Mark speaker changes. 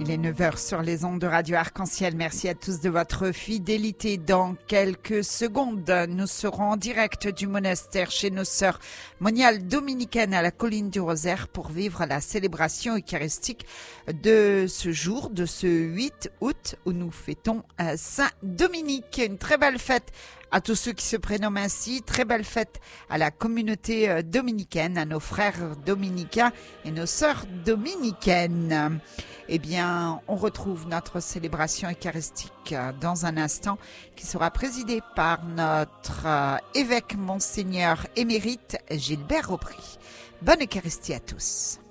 Speaker 1: Il est 9 heures sur les ondes de Radio Arc-en-Ciel. Merci à tous de votre fidélité. Dans quelques secondes, nous serons en direct du monastère chez nos sœurs moniales dominicaines à la colline du Rosaire pour vivre la célébration eucharistique de ce jour, de ce 8 août où nous fêtons Saint-Dominique. Une très belle fête à tous ceux qui se prénomment ainsi. Très belle fête à la communauté dominicaine, à nos frères dominicains et nos sœurs dominicaines. Eh bien, on retrouve notre célébration eucharistique dans un instant qui sera présidée par notre évêque Monseigneur émérite Gilbert Aubry. Bonne Eucharistie à tous.